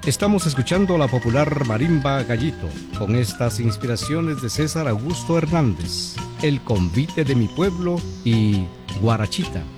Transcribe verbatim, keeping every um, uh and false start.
Estamos escuchando la popular marimba Gallito, con estas inspiraciones de César Augusto Hernández, El convite de mi pueblo y Guarachita.